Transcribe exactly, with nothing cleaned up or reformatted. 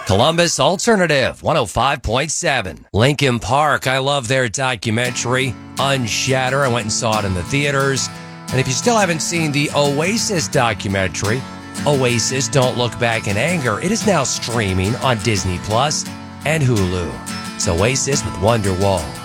Columbus Alternative one oh five point seven. Lincoln Park, I love their documentary, Unshatter. I went and saw it in the theaters. And if you still haven't seen the Oasis documentary, Oasis Don't Look Back in Anger, it is now streaming on Disney Plus and Hulu. It's Oasis with Wonderwall.